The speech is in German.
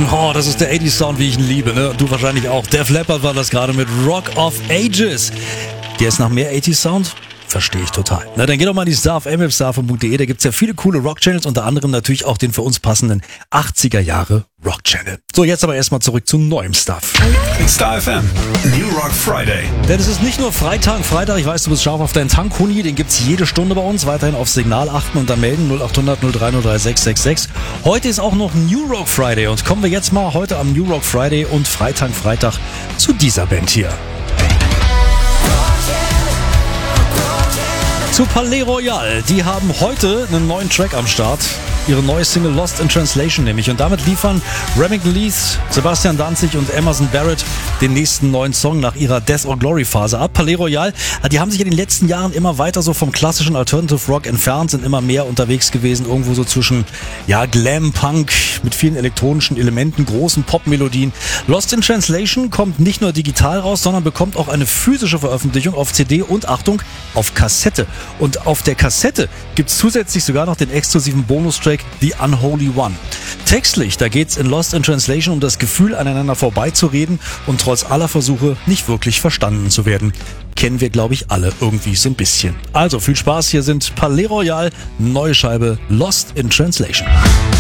Oh, das ist der 80s Sound, wie ich ihn liebe, ne? Du wahrscheinlich auch. Def Leppard war das gerade mit Rock of Ages. Der ist nach mehr 80s Sound? Verstehe ich total. Na, dann geh doch mal in die StarFM, starfm.de. Da gibt's ja viele coole Rock-Channels, unter anderem natürlich auch den für uns passenden 80er Jahre Rock-Channel. So, jetzt aber erstmal zurück zu neuem Stuff. StarFM, New Rock Friday. Denn es ist nicht nur Freitag, ich weiß, du bist scharf auf deinen Tank-Huni, den gibt's jede Stunde bei uns. Weiterhin aufs Signal achten und dann melden 0800 030 666. Heute ist auch noch New Rock Friday und kommen wir jetzt mal heute am New Rock Friday und Freitag zu dieser Band hier. Zu Palais Royal. Die haben heute einen neuen Track am Start. Ihre neue Single Lost in Translation nämlich. Und damit liefern Remington Leith, Sebastian Danzig und Emerson Barrett den nächsten neuen Song nach ihrer Death or Glory Phase ab. Palais Royal, die haben sich in den letzten Jahren immer weiter so vom klassischen Alternative Rock entfernt, sind immer mehr unterwegs gewesen, irgendwo so zwischen Glam, Punk mit vielen elektronischen Elementen, großen Pop-Melodien. Lost in Translation kommt nicht nur digital raus, sondern bekommt auch eine physische Veröffentlichung auf CD und Achtung, auf Kassette. Und auf der Kassette gibt's zusätzlich sogar noch den exklusiven Bonustrack The Unholy One. Textlich, da geht's in Lost in Translation um das Gefühl, aneinander vorbeizureden und trotz aller Versuche nicht wirklich verstanden zu werden. Kennen wir, glaube ich, alle irgendwie so ein bisschen. Also viel Spaß, hier sind Palais Royal, neue Scheibe Lost in Translation.